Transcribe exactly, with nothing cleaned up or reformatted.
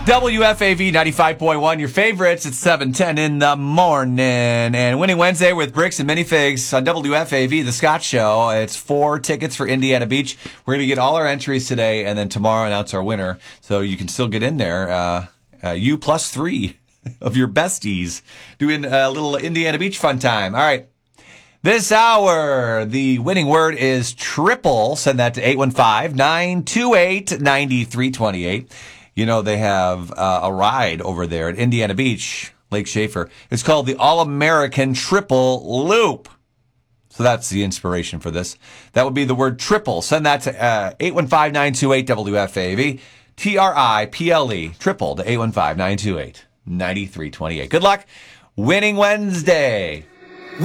W F A V ninety-five point one, your favorites. It's seven ten in the morning. And Winning Wednesday with Bricks and Minifigs on W F A V, The Scott Show. It's four tickets for Indiana Beach. We're going to get all our entries today, and then tomorrow announce our winner. So you can still get in there. Uh, uh, you plus three of your besties doing a little Indiana Beach fun time. All right. This hour, the winning word is triple. Send that to eight one five, nine two eight, nine three two eight. You know, they have uh, a ride over there at Indiana Beach, Lake Schaefer. It's called the All-American Triple Loop. So that's the inspiration for this. That would be the word triple. Send that to uh, eight one five, nine two eight, W F A V. T R I P L E, triple to eight one five, nine two eight, nine three two eight. Good luck. Winning Wednesday.